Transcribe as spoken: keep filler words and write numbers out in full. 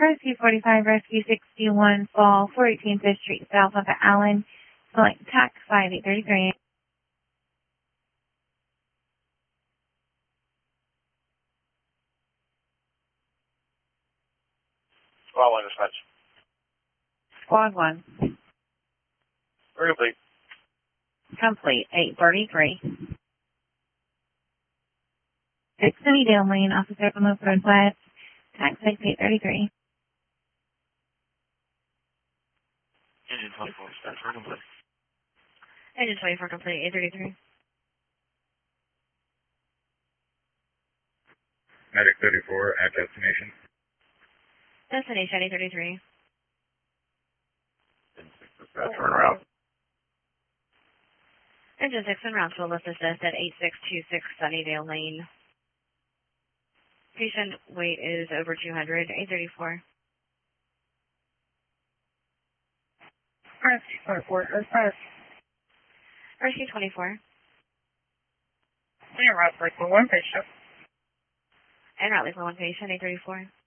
Rescue forty-five, Rescue sixty-one, Fall, four eighteen Fifth Street, South of Allen, select T A C five eight three three. Squad one dispatch. Squad one. Very complete. Complete, eight thirty-three. six Sunnydale Lane, Officer from Oak Road West, tax six eight thirty-three. Engine twenty-four, dispatch for complete. Engine twenty-four complete, eight thirty-three. Medic thirty-four at destination. Destination, eight thirty-three. Dispatch for en route. Engine six en route to a lift assist at eight six two six Sunnydale Lane. Patient weight is over two hundred, eight thirty-four. Rescue twenty-four, dispatch. Rescue twenty-four. En route for one patient. En route for one patient, eight thirty-four.